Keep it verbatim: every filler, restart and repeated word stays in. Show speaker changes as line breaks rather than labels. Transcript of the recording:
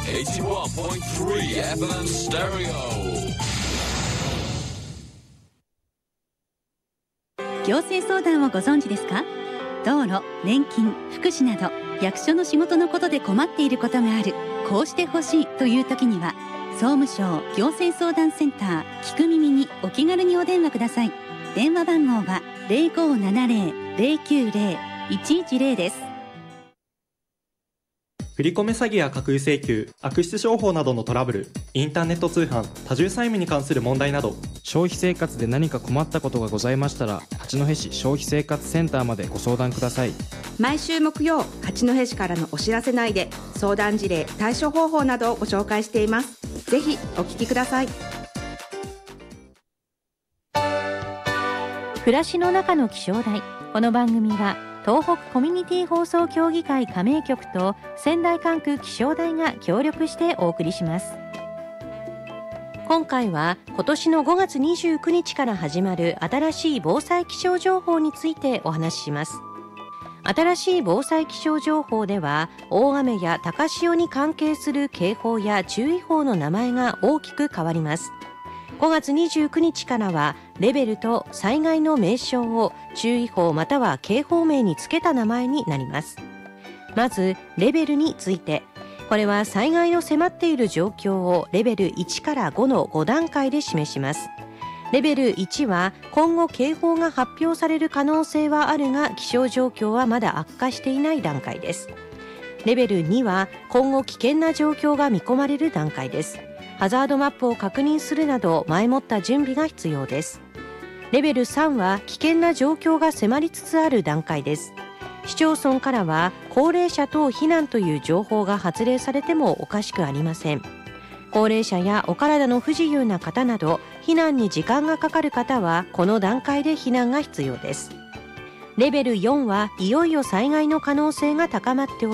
エイティワンポイントスリーエフエム Stereo。
行政相談をご存知ですか？道路、年金、福祉など役所の仕事のことで困っていることがある、こうしてほしいという時には総務省行政相談センター聞く耳にお気軽にお電話ください。電話番号は ゼロごーななゼロ ゼロきゅうゼロ いちいちゼロ です。
振込詐欺や架空請求、悪質商法などのトラブル、インターネット通販、多重債務に関する問題など、
消費生活で何か困ったことがございましたら、八戸市消費生活センターまでご相談ください。
毎週木曜、八戸市からのお知らせ内で相談事例、対処方法などをご紹介しています。ぜひお聞きください。
暮らしの中の気象台。この番組は東北コミュニティ放送協議会加盟局と仙台管区気象台が協力してお送りします。今回は今年のごがつにじゅうくにちから始まる新しい防災気象情報についてお話しします。新しい防災気象情報では大雨や高潮に関係する警報や注意報の名前が大きく変わります。ごがつにじゅうくにちからはレベルと災害の名称を注意報または警報名につけた名前になります。まずレベルについて、これは災害の迫っている状況をレベルいちからごのご段階で示します。レベルいちは今後警報が発表される可能性はあるが気象状況はまだ悪化していない段階です。レベルには今後危険な状況が見込まれる段階です。ハザードマップを確認するなど前もった準備が必要です。レベルさんは危険な状況が迫りつつある段階です。市町村からは高齢者等避難という情報が発令されてもおかしくありません。高齢者やお体の不自由な方など避難に時間がかかる方はこの段階で避難が必要です。レベルよんはいよいよ災害の可能性が高まっており